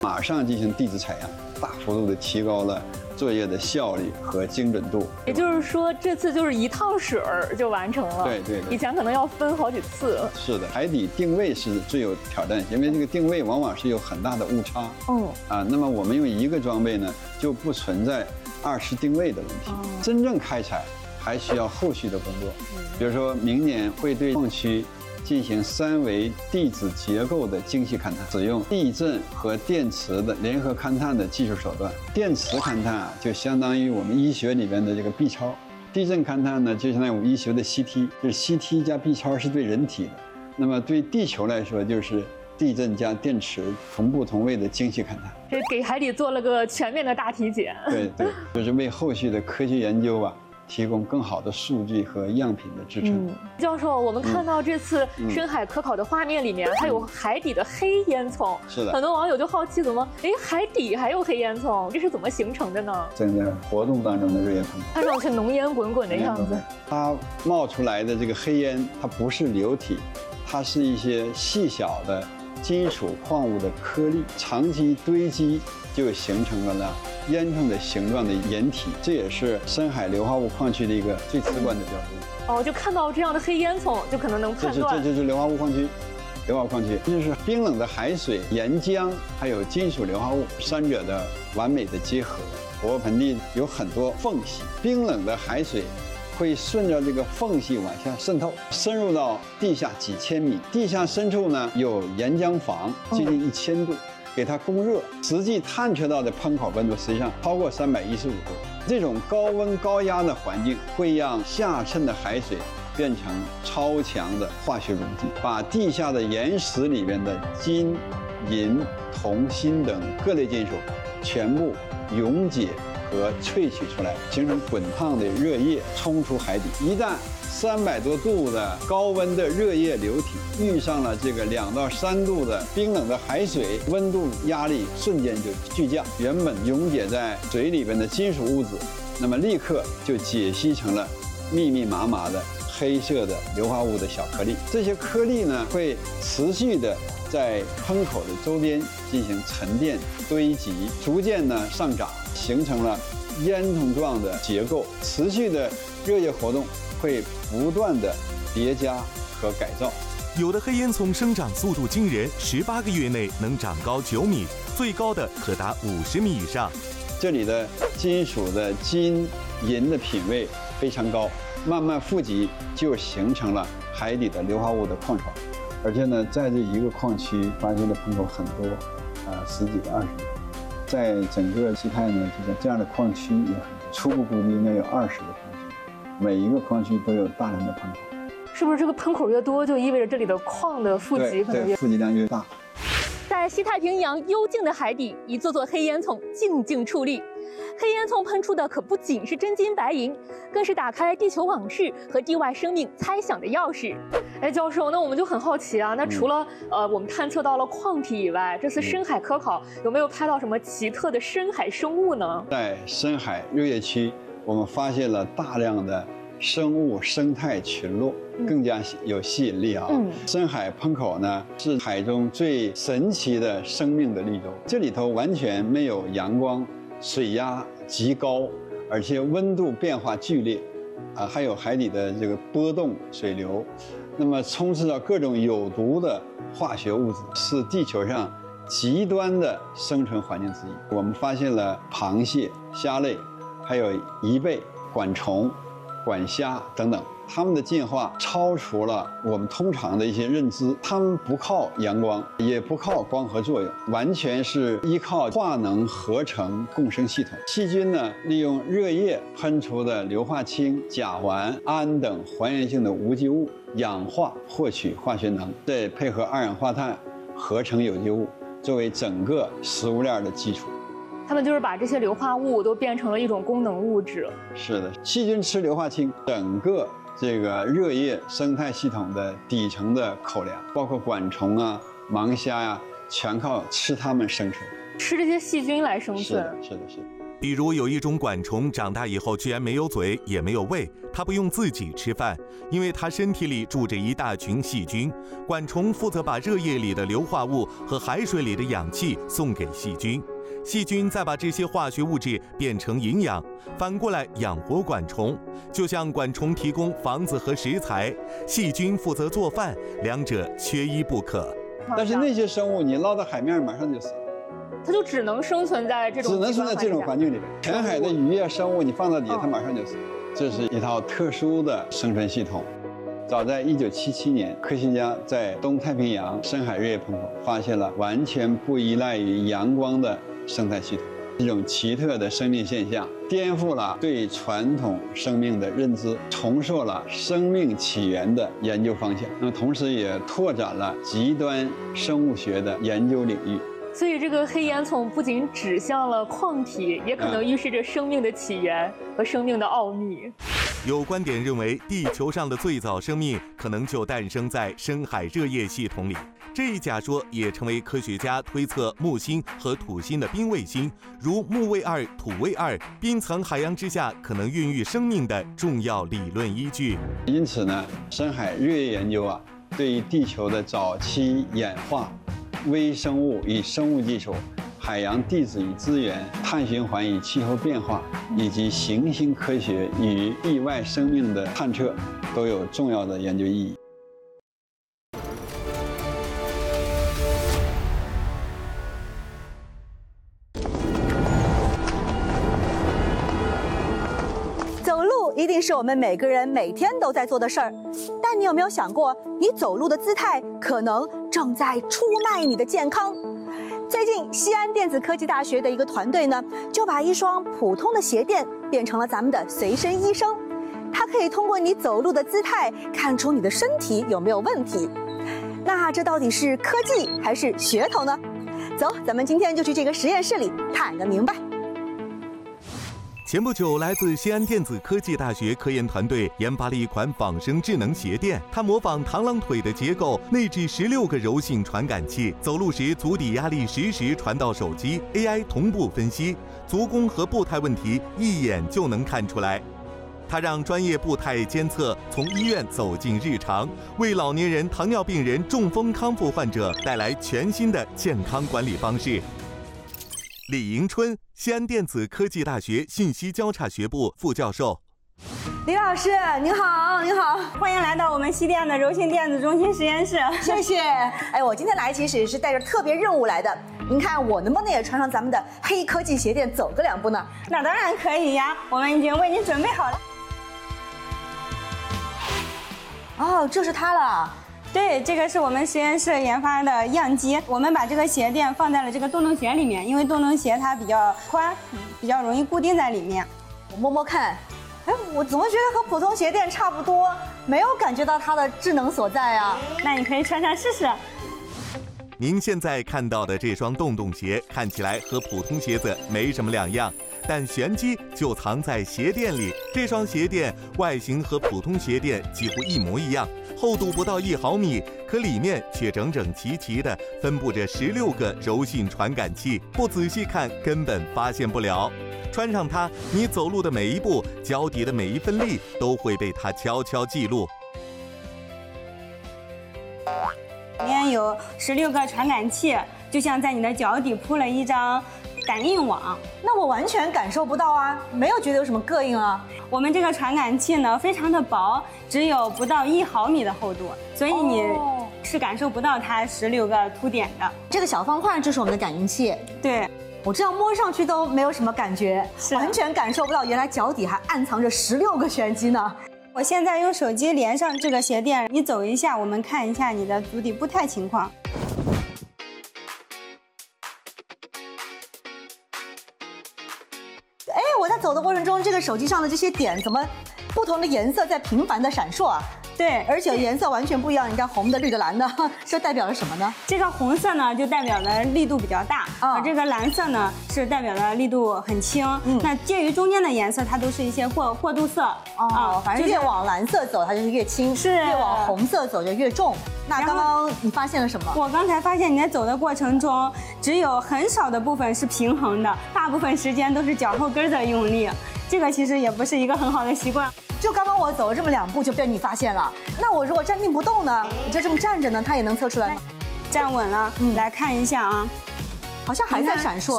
马上进行地质采样，大幅度的提高了作业的效率和精准度。 也就是说，这次就是一趟水儿就完成了。 对。 以前可能要分好几次。 是的，海底定位是最有挑战，因为这个定位往往是有很大的误差。那么我们用一个装备呢，就不存在二次定位的问题。真正开采还需要后续的工作，比如说明年会对矿区进行3维地质结构的精细勘探，使用地震和电磁的联合勘探的技术手段。电磁勘探就相当于我们医学里边的这个 B 超，地震勘探呢就相当于我们医学的 CT， 就是 CT 加 B 超是对人体的，那么对地球来说就是地震加电池同步同位的精细勘探。 这给海底做了个全面的大体检。 对，就是为后续的科学研究提供更好的数据和样品的支撑。 教授，我们看到这次深海科考的画面里面，还有海底的黑烟囱。 是的， 很多网友就好奇，怎么海底还有黑烟囱？这是怎么形成的呢？ 正在活动当中的日月喷口， 看上去浓烟滚滚的样子。 它冒出来的这个黑烟，它不是流体，它是一些细小的金属矿物的颗粒，长期堆积就形成了烟囱的形状的岩体，这也是深海硫化物矿区的一个最直观的标志。 就看到这样的黑烟囱，就可能能判断这就是硫化物矿区。硫化矿区就是冰冷的海水、岩浆还有金属硫化物三者的完美的结合。活火盆地有很多缝隙，冰冷的海水会顺着这个缝隙往下渗透，深入到地下几千米。地下深处呢有岩浆房，接近1000度。给它供热，实际探测到的喷口温度实际上超过315度。这种高温高压的环境会让下沉的海水变成超强的化学溶剂，把地下的岩石里面的金、银、铜、锌等各类金属全部溶解和萃取出来，形成滚烫的热液冲出海底。一旦300多度的高温的热液流体遇上了这个2到3度的冰冷的海水，温度压力瞬间就巨降，原本溶解在水里边的金属物质，那么立刻就解析成了密密麻麻的黑色的硫化物的小颗粒。这些颗粒呢会持续的在喷口的周边进行沉淀堆积，逐渐呢上涨，形成了烟囱状的结构。持续的热液活动会不断的叠加和改造。 有的黑烟囱生长速度惊人，18个月内能长高9米，最高的可达50米以上。 这里的金属的金、银的品位非常高，慢慢富集就形成了海底的硫化物的矿床。而且呢，在这一个矿区发现的喷口很多，10几个、20个。在整个西太呢，就是这样的矿区也很多，初步估计应该有20个矿区，每一个矿区都有大量的喷口。 是不是这个喷口越多，就意味着这里的矿的富集可能对，富集量越大？ 在西太平洋幽静的海底，一座座黑烟囱静静矗立。黑烟囱喷出的可不仅是真金白银，更是打开地球往事和地外生命猜想的钥匙。教授，那我们就很好奇啊，那除了我们探测到了矿体以外，这次深海科考有没有拍到什么奇特的深海生物呢？ 在深海热液区，我们发现了大量的生物生态群落，更加有吸引力啊！深海喷口呢是海中最神奇的生命的绿洲，这里头完全没有阳光，水压极高，而且温度变化剧烈，还有海底的这个波动水流，那么充斥着各种有毒的化学物质，是地球上极端的生存环境之一。我们发现了螃蟹、虾类，还有贻贝、管虫、管虾等等，它们的进化超出了我们通常的一些认知。它们不靠阳光，也不靠光合作用，完全是依靠化能合成共生系统。细菌呢，利用热液喷出的硫化氢、甲烷、氨等还原性的无机物氧化获取化学能，再配合二氧化碳合成有机物，作为整个食物链的基础。 他们就是把这些硫化物都变成了一种功能物质。 是的，细菌吃硫化氢，整个这个热液生态系统的底层的口粮，包括管虫啊、盲虾呀，全靠吃它们生存。 吃这些细菌来生存。 是的。 比如有一种管虫长大以后居然没有嘴也没有胃，它不用自己吃饭，因为它身体里住着一大群细菌。管虫负责把热液里的硫化物和海水里的氧气送给细菌，细菌再把这些化学物质变成营养，反过来养活管虫。就像管虫提供房子和食材，细菌负责做饭，两者缺一不可。 但是那些生物你捞到海面马上就死了。 它就只能生存在这种环境里面。浅海的鱼啊生物，你放到底下，它马上就死。这是一套特殊的生存系统。早在1977年，科学家在东太平洋深海日夜喷火，发现了完全不依赖于阳光的生态系统。这种奇特的生命现象，颠覆了对传统生命的认知，重塑了生命起源的研究方向。那么同时也拓展了极端生物学的研究领域。 所以，这个黑烟囱不仅指向了矿体，也可能预示着生命的起源和生命的奥秘。 有观点认为，地球上的最早生命可能就诞生在深海热液系统里。这一假说也成为科学家推测木星和土星的冰卫星，如木卫2、土卫2冰层海洋之下可能孕育生命的重要理论依据。 因此呢，深海热液研究对于地球的早期演化、微生物与生物技术、海洋地质与资源、碳循环与气候变化，以及行星科学与地外生命的探测，都有重要的研究意义。 走路一定是我们每个人每天都在做的事儿，但你有没有想过，你走路的姿态可能正在出卖你的健康？最近，西安电子科技大学的一个团队呢，就把一双普通的鞋垫变成了咱们的随身医生。它可以通过你走路的姿态看出你的身体有没有问题。那这到底是科技还是噱头呢？走，咱们今天就去这个实验室里看个明白。 前不久，来自西安电子科技大学科研团队研发了一款仿生智能鞋垫，它模仿螳螂腿的结构，内置16个柔性传感器，走路时足底压力实时传到手机 ，AI 同步分析，足弓和步态问题一眼就能看出来。它让专业步态监测从医院走进日常，为老年人、糖尿病人、中风康复患者带来全新的健康管理方式。李迎春，西安电子科技大学信息交叉学部副教授。 李老师，您好，您好， 欢迎来到我们西电的柔性电子中心实验室。 谢谢。哎，我今天来其实也是带着特别任务来的。您看我能不能也穿上咱们的黑科技鞋垫走个2步呢？ 那当然可以呀，我们已经为您准备好了。 哦，就是它了。 对，这个是我们实验室研发的样机，我们把这个鞋垫放在了这个洞洞鞋里面，因为洞洞鞋它比较宽，比较容易固定在里面。 我摸摸看，哎，我怎么觉得和普通鞋垫差不多，没有感觉到它的智能所在啊？ 那你可以穿上试试。 您现在看到的这双洞洞鞋看起来和普通鞋子没什么两样，但玄机就藏在鞋垫里。这双鞋垫外形和普通鞋垫几乎一模一样，厚度不到1毫米，可里面却整整齐齐地分布着16个柔性传感器，不仔细看根本发现不了。穿上它，你走路的每一步，脚底的每一分力都会被它悄悄记录。 里面有16个传感器，就像在你的脚底铺了一张感应网。 那我完全感受不到啊，没有觉得有什么膈应啊。 我们这个传感器呢，非常的薄，只有不到1毫米的厚度，所以你是感受不到它16个凸点的。 这个小方块就是我们的感应器。 对， 我这样摸上去都没有什么感觉，完全感受不到原来脚底还暗藏着16个玄机呢。 我现在用手机连上这个鞋垫，你走一下，我们看一下你的足底步态情况。 哎，我在走的过程中，这个手机上的这些点怎么不同的颜色在频繁的闪烁啊？ 对， 而且颜色完全不一样。你看红的、绿的、蓝的，这代表了什么呢？ 这个红色呢就代表了力度比较大，而这个蓝色呢是代表了力度很轻。那介于中间的颜色，它都是一些过渡色。 反正越往蓝色走，它就是越轻；越往红色走就越重。那刚刚你发现了什么？ 我刚才发现你在走的过程中，只有很少的部分是平衡的，大部分时间都是脚后跟在用力。这个其实也不是一个很好的习惯。 就刚刚我走了这么2步就被你发现了，那我如果站定不动呢？你就这么站着呢，它也能测出来吗？ 站稳了，来看一下啊。 好像还在闪烁。